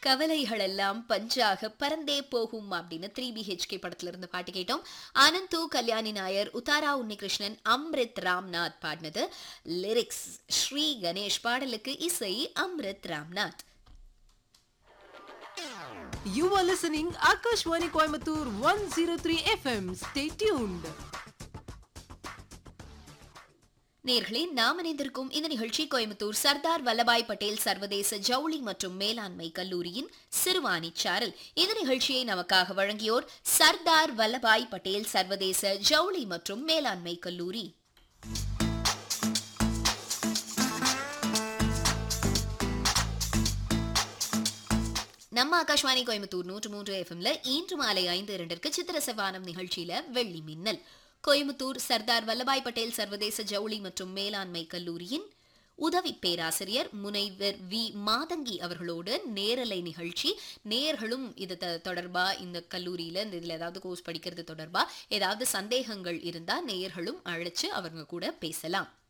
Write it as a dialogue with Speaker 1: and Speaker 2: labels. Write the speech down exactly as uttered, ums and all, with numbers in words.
Speaker 1: கவலைகள் எல்லாம் பஞ்சாக பறந்தே போகும் அப்படின்னு த்ரீ பிஹெச்கே படத்துல இருந்து பாட்டு கேட்டோம். அனந்து, கல்யாணி நாயர், உத்தாரா உன்னிகிருஷ்ணன், அம்ரித் ராம்நாத் பாடினது. லிரிக்ஸ் ஸ்ரீ கணேஷ், பாடலுக்கு இசை Amrit Ramnath.
Speaker 2: You are listening Akashwani Coimbatore one oh three F M. Stay tuned.
Speaker 1: நேர்களே, நாம் இணைந்திருக்கும் இந்த நிகழ்ச்சி கோயம்புத்தூர் சர்தார் வல்லபாய் பட்டேல் சர்வதேச ஜவுளி மற்றும் மேலாண்மை கல்லூரியின் சிறுவாணி சாரல். இந்த நிகழ்ச்சியை நமக்காக வழங்கியோர் சர்தார் வல்லபாய் பட்டேல் சர்வதேச ஜவுளி மற்றும் மேலாண்மை கல்லூரி. நம்ம ஆகாஷ்வாணி கோயம்புத்தூர் நூற்று மூன்று எஃப்எம்ல இன்று மாலை ஐந்து இரண்டிற்கு சித்திர செவ்வானம் நிகழ்ச்சியில வெள்ளி மின்னல். கோயம்புத்தூர் சர்தார் வல்லபாய் பட்டேல் சர்வதேச ஜவுளி மற்றும் மேலாண்மை கல்லூரியின் உதவி பேராசிரியர் முனைவர் வி மாதங்கி அவர்களோடு நேரலை நிகழ்ச்சி. நேர்களும் இது தொடர்பா, இந்த கல்லூரியில இந்த இதுல ஏதாவது கோர்ஸ் படிக்கிறது தொடர்பா ஏதாவது சந்தேகங்கள் இருந்தா நேர்களும் அழைச்சு அவங்க கூட பேசலாம்.